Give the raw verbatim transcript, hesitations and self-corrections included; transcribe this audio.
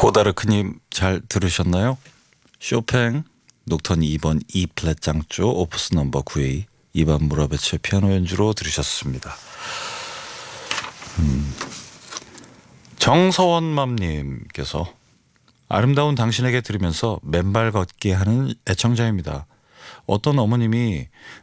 호다르크님 잘 들으셨나요? 쇼팽 녹턴 이 번 E 플랫 장조 오프스 넘버 구에이 이반 무라베체 피아노 연주로 들으셨습니다. 음. 정서원맘님께서 아름다운 당신에게 들으면서 맨발 걷기 하는 애청자입니다. 어떤 어머님이